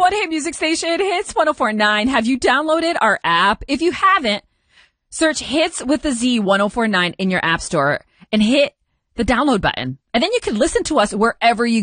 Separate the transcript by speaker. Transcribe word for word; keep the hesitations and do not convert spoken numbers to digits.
Speaker 1: one hit music station, Hits one oh four point nine. Have you downloaded our app? If you haven't, search Hits with the Z one oh four point nine in your app store and hit the download button. And then you can listen to us wherever you